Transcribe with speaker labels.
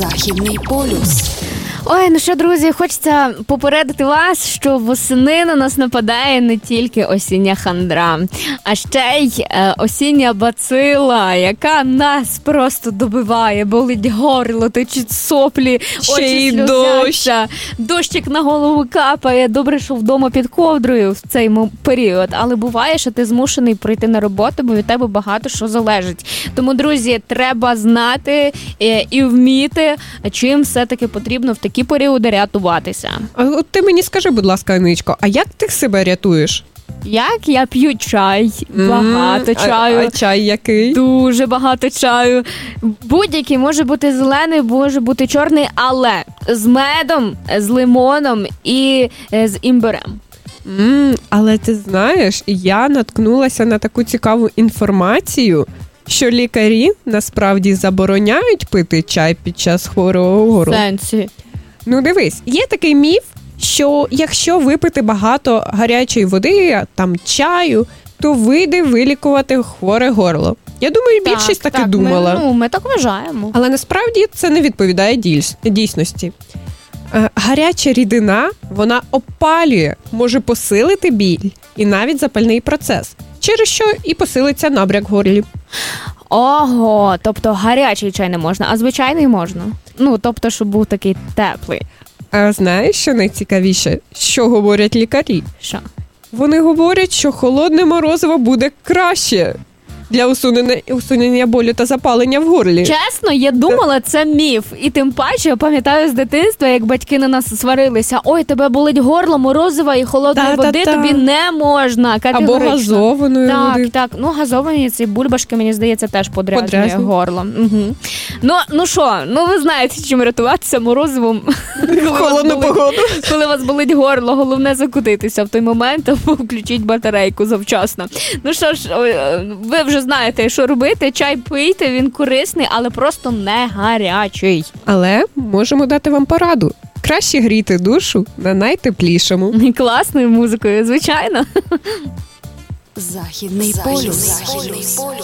Speaker 1: Західний полюс.
Speaker 2: Ой, ну що, друзі, хочеться попередити вас, що восени на нас нападає не тільки осіння хандра, а ще й осіння бацила, яка нас просто добиває, болить горло, течуть соплі, очі сльозяться, дощик на голову капає, добре, що вдома під ковдрою в цей період, але буває, що ти змушений прийти на роботу, бо від тебе багато що залежить. Тому, друзі, треба знати і вміти, чим все-таки потрібно в такі періоди рятуватися.
Speaker 3: А от ти мені скажи, будь ласка, Аничко, а як ти себе рятуєш?
Speaker 2: Як? Я п'ю чай, багато чаю.
Speaker 3: А чай який?
Speaker 2: Дуже багато чаю. Будь-який, може бути зелений, може бути чорний, але з медом, з лимоном і з імбирем.
Speaker 3: Але ти знаєш, я наткнулася на таку цікаву інформацію, що лікарі насправді забороняють пити чай під час хворого горла.
Speaker 2: Сенсі.
Speaker 3: Ну дивись, є такий міф, що якщо випити багато гарячої води, там чаю, то вийде вилікувати хворе горло. Я думаю, більшість так і думала.
Speaker 2: Ми так вважаємо.
Speaker 3: Але насправді це не відповідає дійсності. Гаряча рідина, вона опалює, може посилити біль і навіть запальний процес, через що і посилиться набряк в горлі.
Speaker 2: Ого, тобто гарячий чай не можна, а звичайний можна? Ну, тобто, щоб був такий теплий.
Speaker 3: А знаєш, що найцікавіше? Що говорять лікарі?
Speaker 2: Що?
Speaker 3: Вони говорять, що холодне морозиво буде краще для усунення болю та запалення в горлі.
Speaker 2: Чесно, я думала, це міф. І тим паче, я пам'ятаю з дитинства, як батьки на нас сварилися. Ой, тебе болить горло, морозива і холодної води тобі не можна.
Speaker 3: Або газованої води.
Speaker 2: Так. Ну, газовані ці бульбашки, мені здається, теж подряджує горло. Угу. Ну що, ви знаєте, чим рятуватися морозивом.
Speaker 3: Холодну погоду.
Speaker 2: Коли вас болить горло, головне закутитися в той момент, або включіть батарейку завчасно. Ну що ж, ви вже знаєте, що робити. Чай пийте, він корисний, але просто не гарячий.
Speaker 3: Але можемо дати вам пораду. Краще гріти душу на найтеплішому.
Speaker 2: Класною музикою, звичайно.
Speaker 1: Західний полюс.